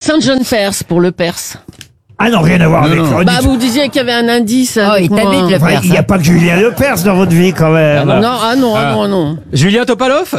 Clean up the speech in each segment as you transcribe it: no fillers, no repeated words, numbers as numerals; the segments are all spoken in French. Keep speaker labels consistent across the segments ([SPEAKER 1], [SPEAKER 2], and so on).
[SPEAKER 1] Saint-Jean-Perse pour le Perse.
[SPEAKER 2] Ah non, rien à voir avec Chronique.
[SPEAKER 1] Bah, vous disiez qu'il y avait un indice.
[SPEAKER 3] Il t'habite le
[SPEAKER 2] Enfin,
[SPEAKER 3] Perse.
[SPEAKER 2] il n'y a pas que Julien Lepers dans votre vie, quand même.
[SPEAKER 1] Non.
[SPEAKER 4] Julien Topalov.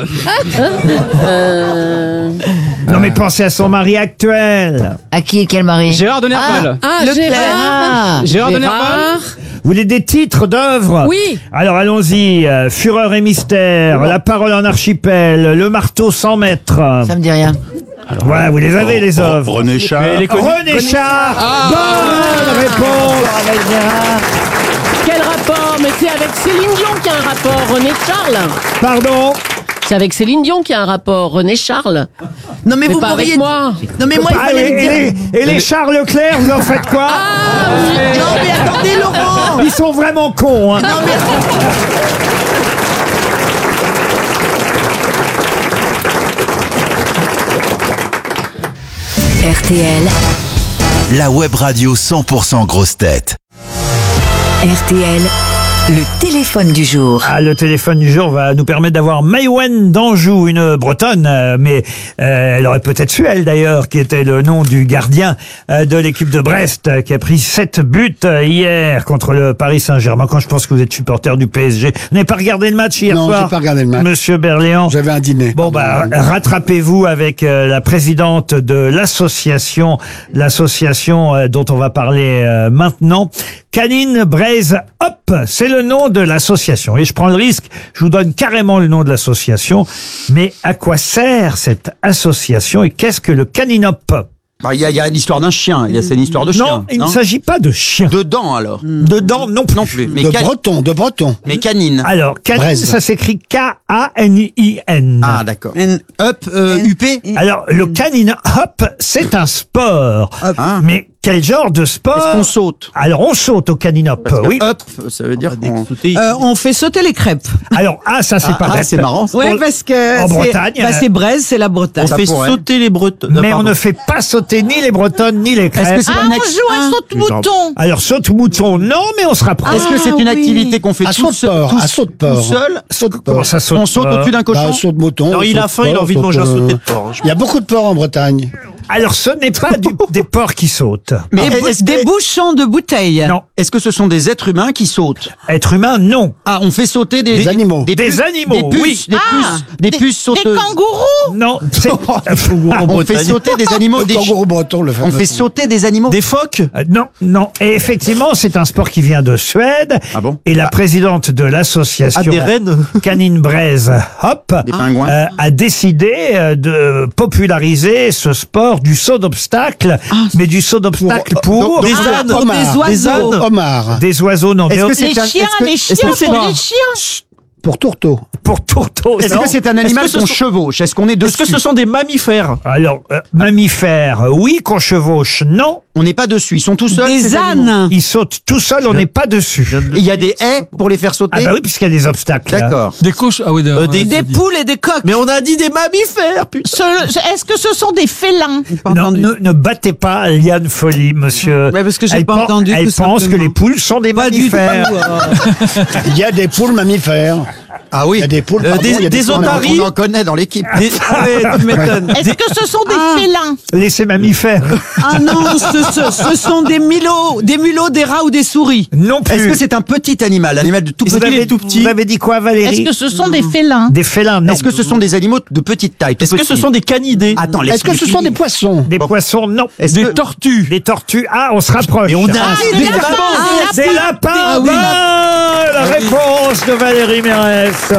[SPEAKER 2] Non, mais pensez à son mari actuel.
[SPEAKER 3] À qui? Quel mari?
[SPEAKER 4] Gérard de Nerval.
[SPEAKER 1] Gérard.
[SPEAKER 4] Gérard de Nerval.
[SPEAKER 2] Vous voulez des titres d'œuvres?
[SPEAKER 1] Oui.
[SPEAKER 2] Alors allons-y. Fureur et mystère, La parole en archipel, Le marteau 100 mètres.
[SPEAKER 3] Ça me dit rien.
[SPEAKER 2] Voilà, vous les avez, les œuvres.
[SPEAKER 5] René Char.
[SPEAKER 2] René Char. Bonne réponse.
[SPEAKER 3] Avec Gérard.
[SPEAKER 1] Quel rapport? Mais c'est avec Céline Dion qu'il y a un rapport, René Charles.
[SPEAKER 2] Pardon?
[SPEAKER 1] C'est avec Céline Dion qu'il y a un rapport, René Charles.
[SPEAKER 6] Non mais
[SPEAKER 1] Mais
[SPEAKER 6] vous
[SPEAKER 1] pas avec
[SPEAKER 6] pourriez...
[SPEAKER 1] moi.
[SPEAKER 6] Non mais moi il
[SPEAKER 2] Ah,
[SPEAKER 6] fallait me dire...
[SPEAKER 2] et les Charles Leclerc, vous en faites quoi?
[SPEAKER 6] Non mais attendez Laurent.
[SPEAKER 2] Ils sont vraiment cons, hein.
[SPEAKER 6] Non mais...
[SPEAKER 7] RTL,
[SPEAKER 8] La web radio 100% grosse tête.
[SPEAKER 7] RTL, le téléphone du jour.
[SPEAKER 2] Ah, le téléphone du jour va nous permettre d'avoir Maïwenn d'Anjou, une Bretonne, mais elle aurait peut-être su, elle d'ailleurs, qui était le nom du gardien de l'équipe de Brest, qui a pris 7 buts hier contre le Paris Saint-Germain. Quand je pense que vous êtes supporter du PSG, vous n'avez pas regardé le match hier soir?
[SPEAKER 5] Non, j'ai pas regardé le match.
[SPEAKER 2] Monsieur Berléand.
[SPEAKER 5] J'avais un dîner.
[SPEAKER 2] Bon, bah, rattrapez-vous avec la présidente de l'association dont on va parler maintenant. Canine Braise Hop, c'est le nom de l'association. Et je prends le risque, je vous donne carrément le nom de l'association. Mais à quoi sert cette association et qu'est-ce que le Canine Hop?
[SPEAKER 9] Il y a l'histoire d'un chien, c'est une histoire de chien.
[SPEAKER 2] Non, il ne s'agit pas de chien.
[SPEAKER 9] De dents alors.
[SPEAKER 2] Dedans, non plus.
[SPEAKER 9] Non plus. Mais
[SPEAKER 5] De breton.
[SPEAKER 9] Mais canine.
[SPEAKER 2] Alors, Canine,
[SPEAKER 5] Braise.
[SPEAKER 2] ça s'écrit K-A-N-I-N.
[SPEAKER 9] Ah d'accord. Up, UP.
[SPEAKER 2] Alors, le Canine Hop, c'est un sport. Mais quel genre de sport?
[SPEAKER 9] Est-ce qu'on saute?
[SPEAKER 2] Alors, on saute au Canine Hop,
[SPEAKER 9] Parce que
[SPEAKER 2] oui.
[SPEAKER 9] Up, ça veut dire qu'on...
[SPEAKER 6] on fait sauter les crêpes.
[SPEAKER 2] Alors, ça, c'est pas bête.
[SPEAKER 9] c'est marrant. ça.
[SPEAKER 6] Ouais parce que...
[SPEAKER 2] En
[SPEAKER 6] c'est-
[SPEAKER 2] Bretagne,
[SPEAKER 6] c'est Braise, c'est la Bretagne.
[SPEAKER 9] Ça pourrait.
[SPEAKER 4] les Bretons.
[SPEAKER 2] Mais on ne fait pas sauter ni les Bretonnes, ni les crêpes.
[SPEAKER 9] Est-ce que c'est
[SPEAKER 6] on joue à saute-mouton.
[SPEAKER 2] Alors, saute-mouton, non, mais on se rapproche.
[SPEAKER 9] Est-ce que c'est une activité qu'on fait
[SPEAKER 5] À
[SPEAKER 9] tout
[SPEAKER 5] saute-port. À saute-port.
[SPEAKER 9] tout seul?
[SPEAKER 2] Comment ça saute?
[SPEAKER 9] On saute au-dessus d'un cochon?
[SPEAKER 5] Bah, saute mouton.
[SPEAKER 4] Non, il a faim, il a envie de manger un sauté de porc.
[SPEAKER 5] Il y a beaucoup de porcs en Bretagne.
[SPEAKER 2] Alors, ce n'est pas des porcs qui sautent.
[SPEAKER 9] Mais est-ce
[SPEAKER 6] Des bouchons de bouteilles.
[SPEAKER 2] Non.
[SPEAKER 9] est-ce que ce sont des êtres humains qui sautent?
[SPEAKER 2] Être humain, non.
[SPEAKER 9] Ah, on fait sauter
[SPEAKER 5] Des animaux.
[SPEAKER 9] Des
[SPEAKER 2] Des
[SPEAKER 9] puces,
[SPEAKER 2] animaux,
[SPEAKER 9] des puces,
[SPEAKER 2] oui.
[SPEAKER 9] des puces sauteuses.
[SPEAKER 6] Des kangourous.
[SPEAKER 2] Non, c'est...
[SPEAKER 9] On fait sauter des animaux,
[SPEAKER 5] Le kangourou breton, le fameux.
[SPEAKER 9] on fait sauter des animaux.
[SPEAKER 4] Des phoques.
[SPEAKER 2] Non. Et effectivement, c'est un sport qui vient de Suède.
[SPEAKER 9] Ah bon?
[SPEAKER 2] Et la présidente de l'association
[SPEAKER 4] des rennes.
[SPEAKER 2] Canine Braise Hop
[SPEAKER 9] Des pingouins.
[SPEAKER 2] a décidé de populariser ce sport du saut d'obstacle, mais du saut d'obstacle pour
[SPEAKER 5] Des
[SPEAKER 6] Ah,
[SPEAKER 5] ânes.
[SPEAKER 6] pour
[SPEAKER 5] Homards.
[SPEAKER 6] des oiseaux.
[SPEAKER 5] Homards.
[SPEAKER 2] des oiseaux non.
[SPEAKER 9] Est-ce
[SPEAKER 2] mais
[SPEAKER 9] que c'est
[SPEAKER 6] Les
[SPEAKER 9] un-
[SPEAKER 6] chiens,
[SPEAKER 9] est-ce que-
[SPEAKER 6] les
[SPEAKER 9] est-ce
[SPEAKER 6] chiens,
[SPEAKER 9] que c'est
[SPEAKER 6] pour
[SPEAKER 9] un-
[SPEAKER 6] les chiens.
[SPEAKER 5] Pour tourteau.
[SPEAKER 2] pour tourteau.
[SPEAKER 9] Est-ce
[SPEAKER 2] non.
[SPEAKER 9] que c'est un animal
[SPEAKER 4] Est-ce que
[SPEAKER 9] qu'on
[SPEAKER 4] ce sont-
[SPEAKER 9] chevauche? Est-ce qu'on est
[SPEAKER 4] Est-ce que
[SPEAKER 9] dessus?
[SPEAKER 4] ce sont des mammifères?
[SPEAKER 2] Alors, mammifères, oui, qu'on chevauche, non.
[SPEAKER 9] On n'est pas dessus. Ils sont tout seuls.
[SPEAKER 6] Des
[SPEAKER 9] ces animaux.
[SPEAKER 6] ânes.
[SPEAKER 2] Ils sautent tout seuls, on n'est pas dessus.
[SPEAKER 9] Et il y a des haies pour les faire sauter?
[SPEAKER 2] Ah bah oui, puisqu'il y a des obstacles.
[SPEAKER 9] D'accord.
[SPEAKER 4] Des coches. Ah oui,
[SPEAKER 6] Des poules et des coqs.
[SPEAKER 4] Mais on a dit des mammifères, putain.
[SPEAKER 6] Est-ce que ce sont des félins?
[SPEAKER 2] Non, ne battez pas Liane Folly, monsieur.
[SPEAKER 6] Ouais, parce que j'ai
[SPEAKER 2] Elle
[SPEAKER 6] pas
[SPEAKER 2] pen-
[SPEAKER 6] entendu,
[SPEAKER 2] Elle
[SPEAKER 6] tout
[SPEAKER 2] pense que
[SPEAKER 6] simplement.
[SPEAKER 2] les poules sont des mammifères.
[SPEAKER 5] Il y a des poules mammifères.
[SPEAKER 9] Ah oui.
[SPEAKER 5] Il y a des poules, pardon, il y a
[SPEAKER 4] des
[SPEAKER 5] poules
[SPEAKER 4] otaries.
[SPEAKER 9] On en connaît dans l'équipe.
[SPEAKER 4] Ah ouais, tu m'étonnes.
[SPEAKER 6] Est-ce que ce sont des félins?
[SPEAKER 2] Laissez mammifères.
[SPEAKER 6] Ah non, ce sont des mulots, des rats ou des souris.
[SPEAKER 2] Non plus.
[SPEAKER 9] Est-ce que c'est un petit animal de tout
[SPEAKER 2] vous
[SPEAKER 9] petit?
[SPEAKER 2] avez, vous avez dit quoi, Valérie?
[SPEAKER 6] Est-ce que ce sont des félins?
[SPEAKER 2] Des félins, non.
[SPEAKER 9] Est-ce que ce sont des animaux de petite taille?
[SPEAKER 4] Est-ce que ce sont des canidés?
[SPEAKER 9] Attends,
[SPEAKER 5] Est-ce que ce sont des poissons?
[SPEAKER 2] Des poissons, non.
[SPEAKER 4] Des tortues?
[SPEAKER 2] Des tortues, on se rapproche.
[SPEAKER 4] Et on a
[SPEAKER 6] des lapins.
[SPEAKER 2] Des lapins. Bonne réponse de Valérie Mérès.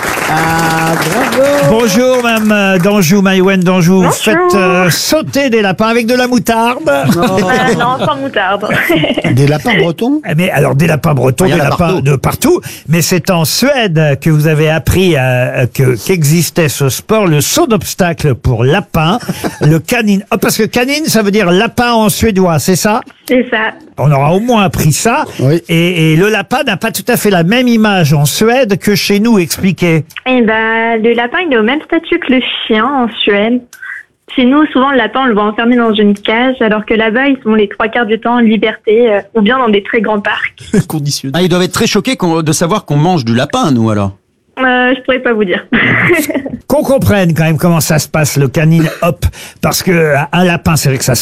[SPEAKER 6] Ah, bravo.
[SPEAKER 2] Bonjour, Mme d'Anjou, Maïwenn d'Anjou. Vous faites sauter des lapins avec de la moutarde.
[SPEAKER 10] Non, sans moutarde.
[SPEAKER 5] Des lapins bretons?
[SPEAKER 2] Mais alors, des lapins bretons,
[SPEAKER 9] Il y en
[SPEAKER 2] des
[SPEAKER 9] a
[SPEAKER 2] lapins
[SPEAKER 9] partout.
[SPEAKER 2] de partout. Mais c'est en Suède que vous avez appris qu'existait ce sport, le saut d'obstacle pour lapin, le canine. Oh, parce que canine, ça veut dire lapin en suédois, c'est ça?
[SPEAKER 10] C'est ça.
[SPEAKER 2] On aura au moins appris ça.
[SPEAKER 5] Oui.
[SPEAKER 2] Et le lapin n'a pas tout à fait la même image en Suède que chez nous, expliquez.
[SPEAKER 10] Et le lapin, il est au même statut que le chien en Suède. Chez nous, souvent, le lapin, on le voit enfermé dans une cage, alors que là-bas, ils sont les 3/4 du temps en liberté, ou bien dans des très grands parcs.
[SPEAKER 4] Conditionné.
[SPEAKER 9] Ah, ils doivent être très choqués de savoir qu'on mange du lapin, nous, alors.
[SPEAKER 10] Je pourrais pas vous dire.
[SPEAKER 2] Qu'on comprenne quand même comment ça se passe, le canine hop. Parce que un lapin, c'est vrai que ça se